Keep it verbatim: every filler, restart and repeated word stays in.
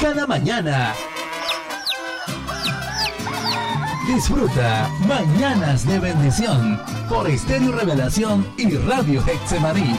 cada mañana. Disfruta Mañanas de Bendición por Estéreo Revelación y Radio Hexemaní.